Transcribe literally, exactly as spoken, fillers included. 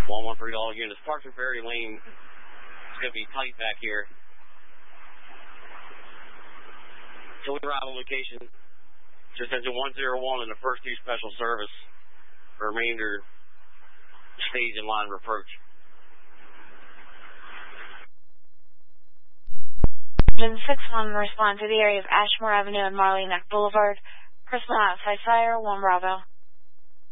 one one three to all units. Parks and Ferry Lane. It's going to be tight back here. Till we arrive on location, just engine one zero one in the first two special service. Remainder stage in line of approach. Engine six one, respond to the area of Ashmore Avenue and Marley Neck Boulevard. Personnel outside fire, one Bravo.